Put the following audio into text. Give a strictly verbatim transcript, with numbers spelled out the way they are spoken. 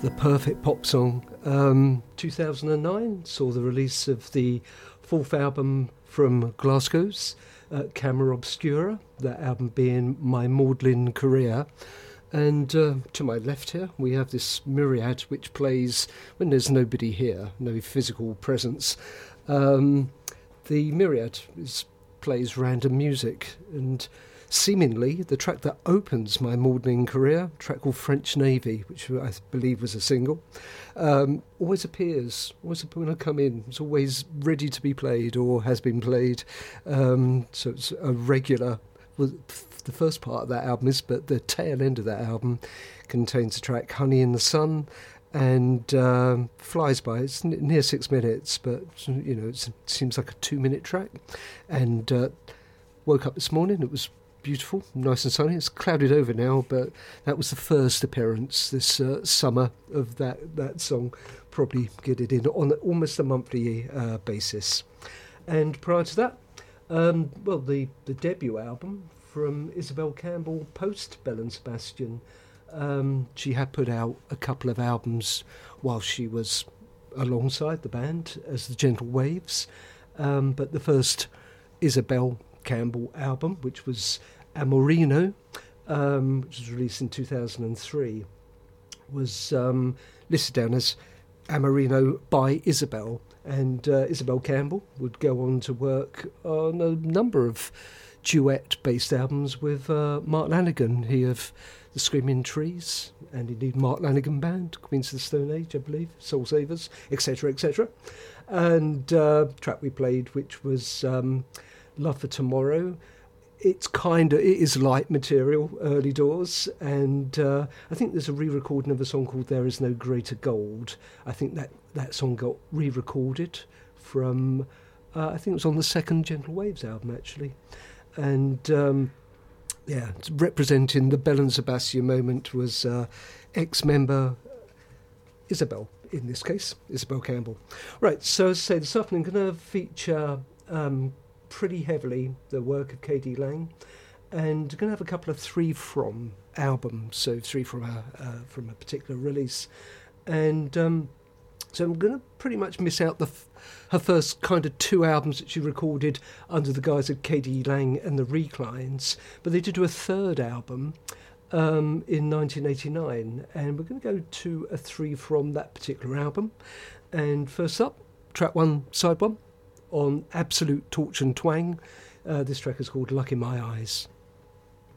the perfect pop song. Um, two thousand nine saw the release of the fourth album from Glasgow's, uh, Camera Obscura, that album being My Maudlin Career. And uh, to my left here, we have this Myriad, which plays when there's nobody here, no physical presence. Um, the Myriad is, plays random music, and seemingly the track that opens My Maudlin Career, a track called French Navy, which I believe was a single, um, always appears, always when I come in, it's always ready to be played or has been played. Um, so it's a regular. Well, the first part of that album is, but the tail end of that album contains the track Honey in the Sun, and um, flies by. It's n- near six minutes, but you know it's, it seems like a two-minute track. And uh, woke up this morning, it was beautiful, nice and sunny. It's clouded over now, but that was the first appearance this uh, summer of that, that song. Probably get it in on almost a monthly uh, basis. And prior to that, um, well, the, the debut album from Isabel Campbell post Belle and Sebastian. Um, she had put out a couple of albums while she was alongside the band as the Gentle Waves, um, but the first Isabel Campbell album, which was Amorino, um, which was released in two thousand three, was um, listed down as Amorino by Isabel, and uh, Isabel Campbell would go on to work on a number of duet-based albums with uh, Mark Lanegan, he of The Screaming Trees, and indeed Mark Lanegan Band, Queens of the Stone Age, I believe, Soul Savers, et cetera, et cetera. And uh, track we played, which was um, Love for Tomorrow. It's kind of, it is light material, early doors, and uh, I think there's a re-recording of a song called There Is No Greater Gold. I think that, that song got re-recorded from, uh, I think it was on the second Gentle Waves album, actually. And um, yeah, representing the Belle and Sebastian moment was uh, ex-member Isabel, in this case, Isabel Campbell. Right, so as I say, this afternoon I'm going to feature um, pretty heavily the work of K D Lang, and I'm going to have a couple of three from albums, so three from a, uh, from a particular release. And um, so I'm going to pretty much miss out the f- her first kind of two albums that she recorded under the guise of K D Lang and the Reclines, but they did do a third album um, in nineteen eighty-nine, and we're going to go to a three from that particular album. And first up, track one, side one, on Absolute Torch and Twang. Uh, this track is called Luck in My Eyes.